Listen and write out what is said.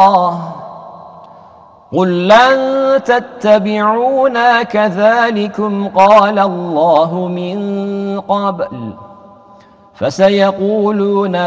الله قل لن تتبعونا كذلكم قال الله من قبل فسيقولون